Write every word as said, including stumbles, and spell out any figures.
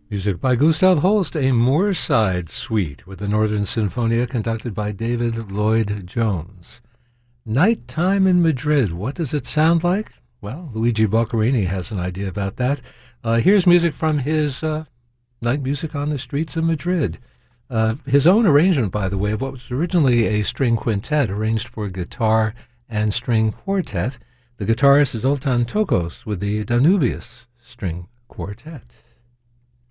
Music by Gustav Holst, a Moorside Suite with the Northern Sinfonia conducted by David Lloyd Jones. Nighttime in Madrid, what does it sound like? Well, Luigi Boccherini has an idea about that. Uh, here's music from his uh, Night Music on the Streets of Madrid. Uh, his own arrangement, by the way, of what was originally a string quintet arranged for guitar and string quartet. The guitarist is Zoltan Tokos with the Danubius String Quartet.